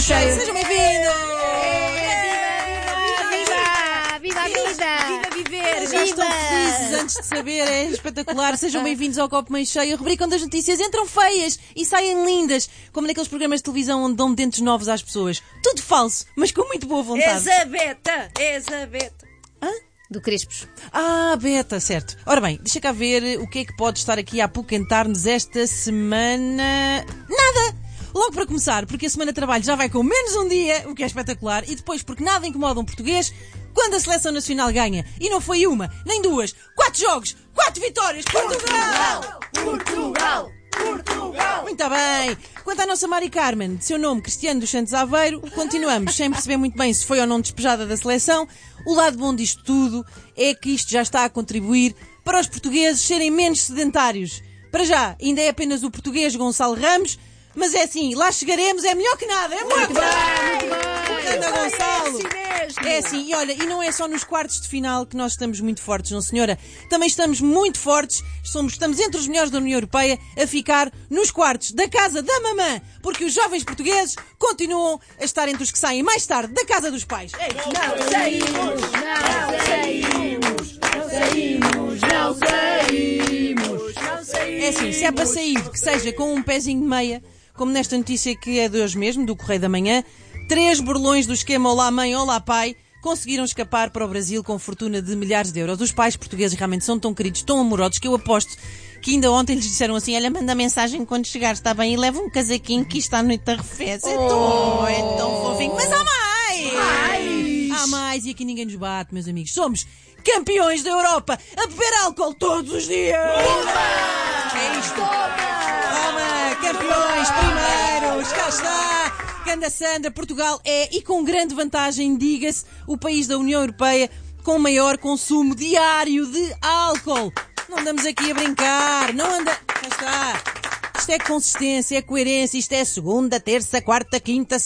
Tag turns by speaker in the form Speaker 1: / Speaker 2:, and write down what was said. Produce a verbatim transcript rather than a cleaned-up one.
Speaker 1: Cheio.
Speaker 2: Sejam bem-vindos!
Speaker 1: Viva! Viva a vida!
Speaker 2: Viva viver! Já estão felizes antes de saber, é espetacular. Sejam bem-vindos ao Copo Meio Cheio, a rubrica onde as notícias entram feias e saem lindas, como naqueles programas de televisão onde dão dentes novos às pessoas. Tudo falso, mas com muito boa vontade.
Speaker 3: Elizabeta! Elizabeta!
Speaker 2: Hã?
Speaker 1: Do Crespos.
Speaker 2: Ah, Beta, certo. Ora bem, deixa cá ver o que é que pode estar aqui a apoquentar-nos esta semana. Nada! Logo para começar, porque a semana de trabalho já vai com menos um dia, o que é espetacular, e depois porque nada incomoda um português quando a seleção nacional ganha. E não foi uma, nem duas, quatro jogos, quatro vitórias. Portugal!
Speaker 3: Portugal! Portugal!
Speaker 2: Muito bem! Quanto à nossa Mari Carmen, de seu nome Cristiano dos Santos Aveiro, continuamos sem perceber muito bem se foi ou não despejada da seleção. O lado bom disto tudo é que isto já está a contribuir para os portugueses serem menos sedentários. Para já, ainda é apenas o português Gonçalo Ramos, mas é assim, lá chegaremos, é melhor que nada, é muito bem! Anda, Gonçalo! É assim, e olha, e não é só nos quartos de final que nós estamos muito fortes, não senhora? Também estamos muito fortes, somos, estamos entre os melhores da União Europeia a ficar nos quartos da casa da mamã, porque os jovens portugueses continuam a estar entre os que saem mais tarde da casa dos pais. É isso.
Speaker 3: Não saímos! Não saímos! Não saímos! Não saímos! Não saímos!
Speaker 2: É assim, se é para sair, que seja com um pezinho de meia, como nesta notícia que é de hoje mesmo, do Correio da Manhã, três burlões do esquema Olá Mãe, Olá Pai conseguiram escapar para o Brasil com fortuna de milhares de euros. Os pais portugueses realmente são tão queridos, tão amorosos, que eu aposto que ainda ontem lhes disseram assim: olha, manda mensagem quando chegar, está bem? E leva um casaquinho que isto à noite arrefece. É tão, é tão fofinho. Mas há mais!
Speaker 3: Mais!
Speaker 2: Há mais, e aqui ninguém nos bate, meus amigos. Somos campeões da Europa a beber álcool todos os dias! É isto! Toma, campeões, primeiros, cá está! Ganda Sandra, Portugal é, e com grande vantagem, diga-se, o país da União Europeia com maior consumo diário de álcool. Não andamos aqui a brincar, não anda... Cá está! Isto é consistência, é coerência, isto é segunda, terça, quarta, quinta,